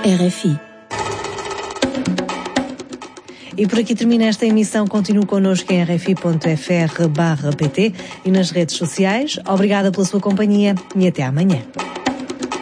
RFI. E por aqui termina esta emissão. Continue connosco em rfi.fr/pt e nas redes sociais. Obrigada pela sua companhia e até amanhã.